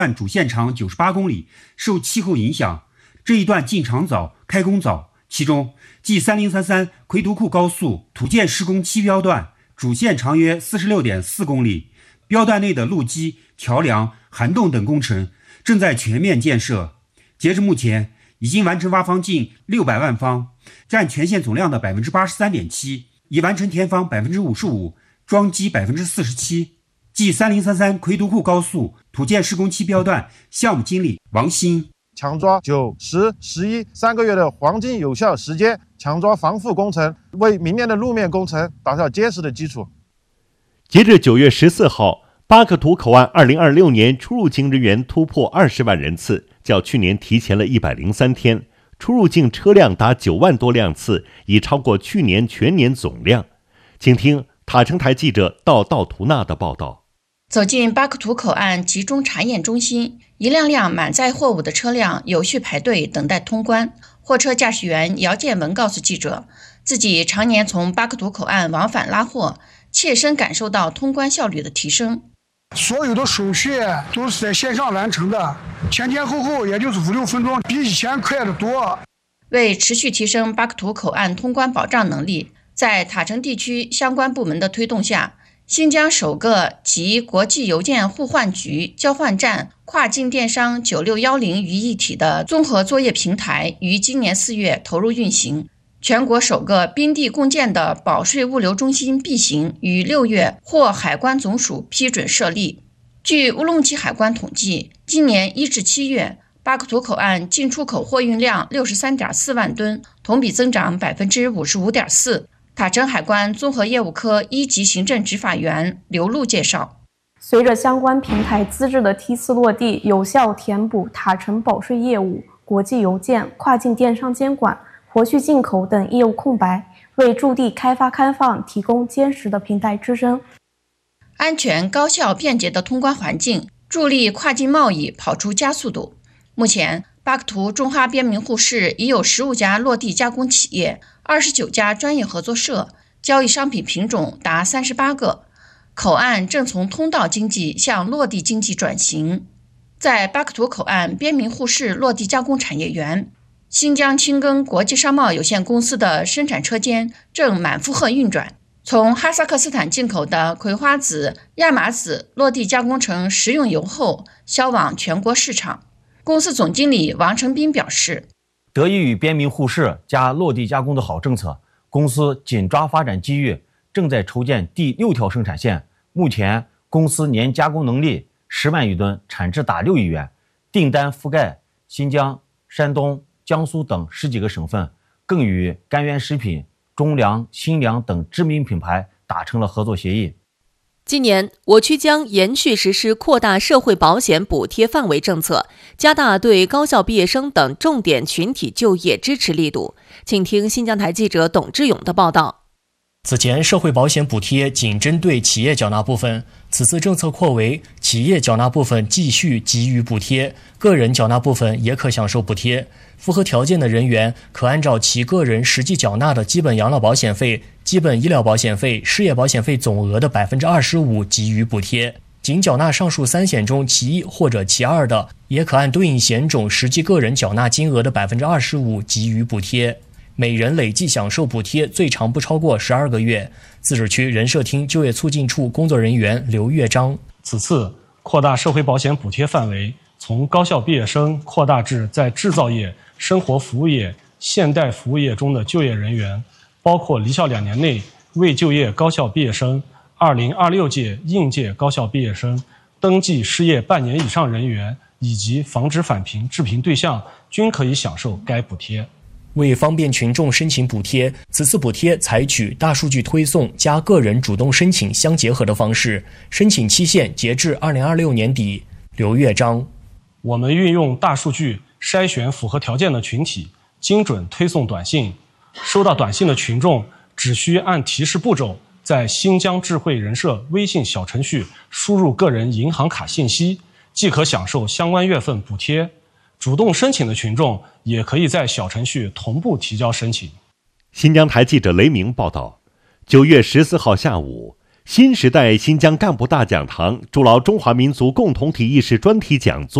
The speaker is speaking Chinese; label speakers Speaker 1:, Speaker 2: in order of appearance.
Speaker 1: 段主线长98公里，受气候影响，这一段进场早，开工早。其中 G3033 奎图库高速土建施工7标段，主线长约46.4公里，标段内的路基、桥梁、涵洞等工程正在全面建设。截至目前，已经完成挖方近600万方，占全线总量的 83.7%， 已完成填方 55%， 桩基 47%。G3033 奎图库高速土建施工7标段项目经理王鑫：
Speaker 2: 强抓9、10、11 3个月的黄金有效时间，强抓防护工程，为明年的路面工程打下坚实的基础。
Speaker 3: 截至9月14号，巴克图口岸2026年出入境人员突破20万人次，较去年提前了103天，出入境车辆达9万多辆次，已超过去年全年总量。请听塔城台记者道图娜的报道。
Speaker 4: 走进巴克图口岸集中查验中心，一辆辆满载货物的车辆有序排队等待通关。货车驾驶员姚建文告诉记者，自己常年从巴克图口岸往返拉货，切身感受到通关效率的提升。
Speaker 5: 所有的手续都是在线上完成的，前后也就是5-6分钟，比以前快得多。
Speaker 4: 为持续提升巴克图口岸通关保障能力，在塔城地区相关部门的推动下，新疆首个集国际邮件互换局、交换站、跨境电商9610于一体的综合作业平台于今年4月投入运行。全国首个宾地共建的保税物流中心 B 型于6月获海关总署批准设立。据乌鲁木齐海关统计，今年1至7月，巴克图口岸进出口货运量63.4万吨，同比增长 55.4%。塔城海关综合业务科1级行政执法员刘璐介绍，
Speaker 6: 随着相关平台资质的梯次落地，有效填补塔城保税业务、国际邮件、跨境电商监管、活畜进口等业务空白，为驻地开放提供坚实的平台支撑。
Speaker 4: 安全、高效、便捷的通关环境，助力跨境贸易跑出加速度。目前，巴克图中哈边民护市已有15家落地加工企业，29家专业合作社，交易商品品种达38个。口岸正从通道经济向落地经济转型。在巴克图口岸边民护市落地加工产业园，新疆青耕国际商贸有限公司的生产车间正满负荷运转，从哈萨克斯坦进口的葵花籽、亚麻籽落地加工成食用油后，销往全国市场。公司总经理王成斌表示，
Speaker 7: 得益于边民护市加落地加工的好政策，公司紧抓发展机遇，正在筹建第6条生产线。目前公司年加工能力10万余吨，产值达6亿元，订单覆盖新疆、山东、江苏等10几个省份，更与甘源食品、中粮、新粮等知名品牌达成了合作协议。
Speaker 8: 今年，我区将延续实施扩大社会保险补贴范围政策，加大对高校毕业生等重点群体就业支持力度。请听新疆台记者董志勇的报道。
Speaker 9: 此前，社会保险补贴仅针对企业缴纳部分，此次政策扩为企业缴纳部分继续给予补贴，个人缴纳部分也可享受补贴。符合条件的人员可按照其个人实际缴纳的基本养老保险费、基本医疗保险费、失业保险费总额的 25% 给予补贴。仅缴纳上述3险中其一或者其二的，也可按对应险种实际个人缴纳金额的 25% 给予补贴。每人累计享受补贴最长不超过12个月。自治区人社厅就业促进处工作人员刘月章，
Speaker 10: 此次扩大社会保险补贴范围，从高校毕业生扩大至在制造业、生活服务业、现代服务业中的就业人员，包括离校2年内未就业高校毕业生、2026届应届高校毕业生、登记失业半年以上人员以及防止返贫致贫对象均可以享受该补贴。
Speaker 9: 为方便群众申请补贴，此次补贴采取大数据推送加个人主动申请相结合的方式，申请期限截至2026年底。刘月章，
Speaker 10: 我们运用大数据筛选符合条件的群体，精准推送短信。收到短信的群众只需按提示步骤，在新疆智慧人社微信小程序输入个人银行卡信息，即可享受相关月份补贴。主动申请的群众也可以在小程序同步提交申请。
Speaker 3: 新疆台记者雷鸣报道，9月14号下午， 新时代新疆干部大讲堂筑牢中华民族共同体意识专题讲座